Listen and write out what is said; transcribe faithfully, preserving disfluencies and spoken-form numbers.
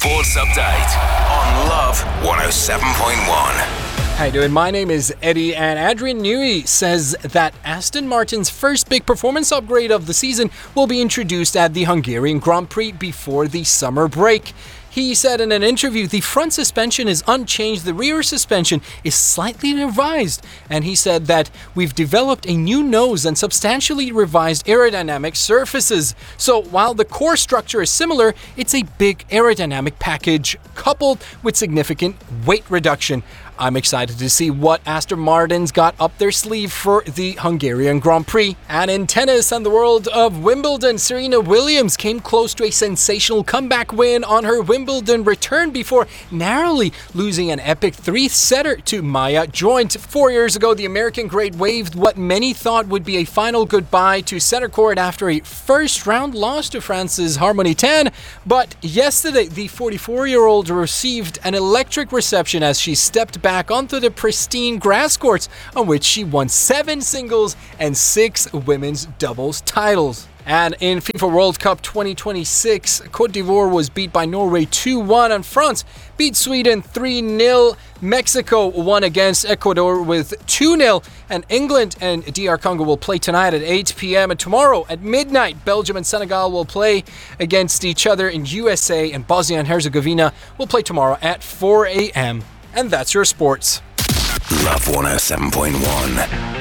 Sports Update on Love one oh seven point one. How you doing? My name is Eddie, and Adrian Newey says that Aston Martin's first big performance upgrade of the season will be introduced at the Hungarian Grand Prix before the summer break. He said in an interview the front suspension is unchanged, the rear suspension is slightly revised, and he said that we've developed a new nose and substantially revised aerodynamic surfaces. So while the core structure is similar, it's a big aerodynamic package coupled with significant weight reduction. I'm excited to see what Aston Martin's got up their sleeve for the Hungarian Grand Prix. And in tennis and the world of Wimbledon, Serena Williams came close to a sensational comeback win on her Wimbledon return before narrowly losing an epic three-setter to Maya Joint. Four years ago, the American great waved what many thought would be a final goodbye to center court after a first-round loss to France's Harmony Tan. But yesterday, the forty-four-year-old received an electric reception as she stepped back back onto the pristine grass courts on which she won seven singles and six women's doubles titles. And in FIFA World Cup twenty twenty-six, Côte d'Ivoire was beat by Norway two one, and France beat Sweden three nil. Mexico won against Ecuador with two nil, and England and D R Congo will play tonight at eight p.m. And tomorrow at midnight, Belgium and Senegal will play against each other, in U S A and Bosnia and Herzegovina will play tomorrow at four a.m. And that's your sports. Love one oh seven point one.